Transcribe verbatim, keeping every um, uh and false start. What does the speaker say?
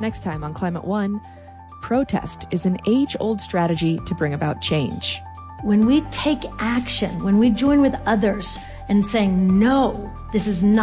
Next time on Climate One, protest is an age-old strategy to bring about change. When we take action, when we join with others and saying, no, this is not